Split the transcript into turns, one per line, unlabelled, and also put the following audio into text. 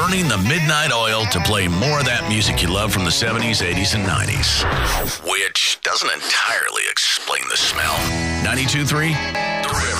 burning the midnight oil to play more of that music you love from the 70s, 80s, and 90s. Which doesn't entirely explain the smell. 92.3